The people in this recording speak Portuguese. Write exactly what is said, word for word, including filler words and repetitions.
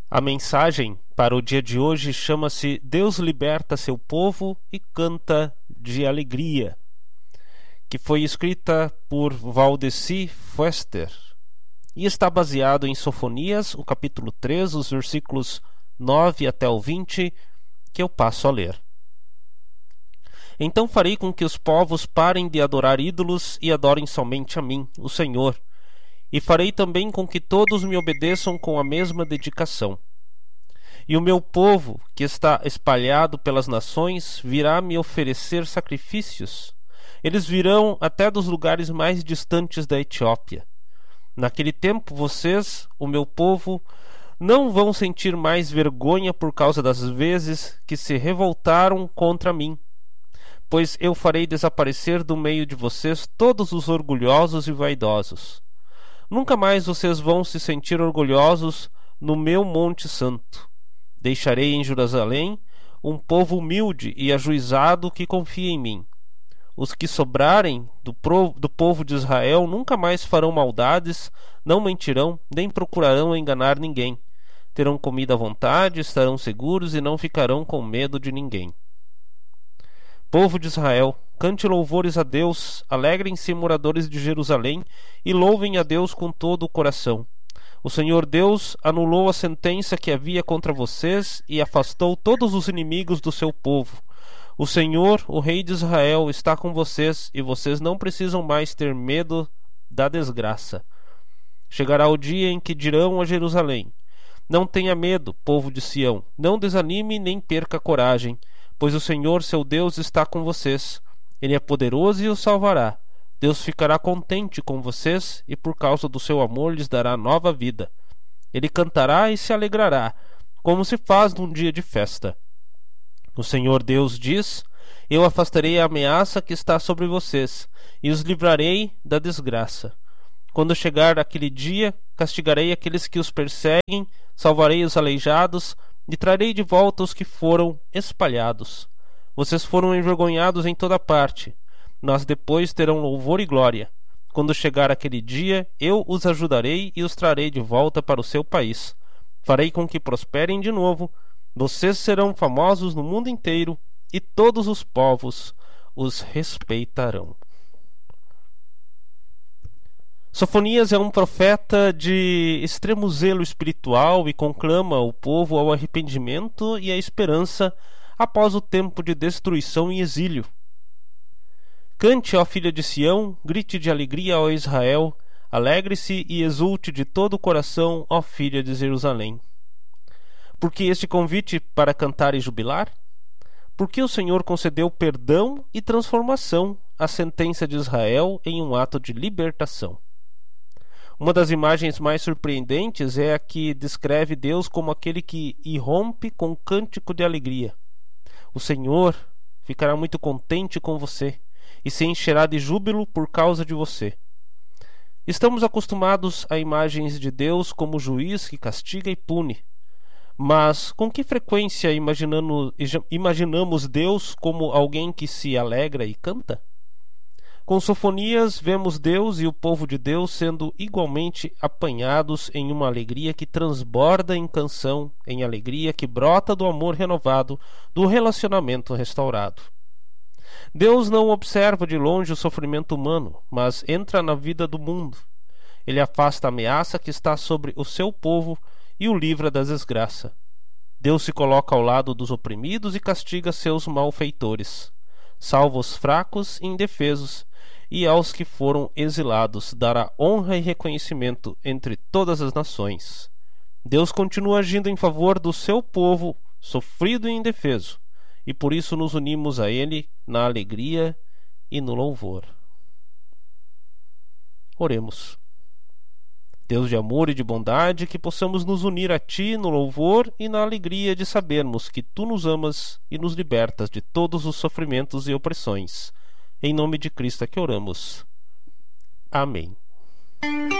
A mensagem para o dia de hoje chama-se Deus liberta seu povo e canta de alegria, que foi escrita por Valdeci Foster e está baseado em Sofonias, o capítulo três, os versículos nove até o vinte, que eu passo a ler. Então farei com que os povos parem de adorar ídolos e adorem somente a mim, o Senhor, e farei também com que todos me obedeçam com a mesma dedicação. E o meu povo, que está espalhado pelas nações, virá me oferecer sacrifícios. Eles virão até dos lugares mais distantes da Etiópia. Naquele tempo vocês, o meu povo, não vão sentir mais vergonha por causa das vezes que se revoltaram contra mim, pois eu farei desaparecer do meio de vocês todos os orgulhosos e vaidosos. Nunca mais vocês vão se sentir orgulhosos no meu Monte Santo. Deixarei em Jerusalém um povo humilde e ajuizado que confia em mim. Os que sobrarem do, pro, do povo de Israel nunca mais farão maldades, não mentirão, nem procurarão enganar ninguém. Terão comida à vontade, estarão seguros e não ficarão com medo de ninguém. Povo de Israel, cante louvores a Deus, alegrem-se, moradores de Jerusalém, e louvem a Deus com todo o coração. O Senhor Deus anulou a sentença que havia contra vocês e afastou todos os inimigos do seu povo. O Senhor, o Rei de Israel, está com vocês, e vocês não precisam mais ter medo da desgraça. Chegará o dia em que dirão a Jerusalém: não tenha medo, povo de Sião, não desanime nem perca a coragem, pois o Senhor, seu Deus, está com vocês. Ele é poderoso e os salvará. Deus ficará contente com vocês e por causa do seu amor lhes dará nova vida. Ele cantará e se alegrará, como se faz num dia de festa. O Senhor Deus diz: eu afastarei a ameaça que está sobre vocês e os livrarei da desgraça. Quando chegar aquele dia, castigarei aqueles que os perseguem, salvarei os aleijados e trarei de volta os que foram espalhados. Vocês foram envergonhados em toda parte, mas depois terão louvor e glória. Quando chegar aquele dia, eu os ajudarei e os trarei de volta para o seu país. Farei com que prosperem de novo. Vocês serão famosos no mundo inteiro e todos os povos os respeitarão. Sofonias é um profeta de extremo zelo espiritual e conclama o povo ao arrependimento e à esperança após o tempo de destruição e exílio. Cante, ó filha de Sião, grite de alegria, ó Israel, alegre-se e exulte de todo o coração, ó filha de Jerusalém. Por que este convite para cantar e jubilar? Porque o Senhor concedeu perdão e transformação à sentença de Israel em um ato de libertação. Uma das imagens mais surpreendentes é a que descreve Deus como aquele que irrompe com um cântico de alegria. O Senhor ficará muito contente com você e se encherá de júbilo por causa de você. Estamos acostumados a imagens de Deus como juiz que castiga e pune. Mas com que frequência imaginamos, imaginamos Deus como alguém que se alegra e canta? Com Sofonias vemos Deus e o povo de Deus sendo igualmente apanhados em uma alegria que transborda em canção, em alegria que brota do amor renovado, do relacionamento restaurado. Deus não observa de longe o sofrimento humano, mas entra na vida do mundo. Ele afasta a ameaça que está sobre o seu povo e o livra da desgraça. Deus se coloca ao lado dos oprimidos e castiga seus malfeitores. Salva os fracos e indefesos, e aos que foram exilados dará honra e reconhecimento entre todas as nações. Deus continua agindo em favor do seu povo sofrido e indefeso, e por isso nos unimos a Ele na alegria e no louvor. Oremos. Deus de amor e de bondade, que possamos nos unir a Ti no louvor e na alegria de sabermos que Tu nos amas e nos libertas de todos os sofrimentos e opressões. Em nome de Cristo é que oramos. Amém.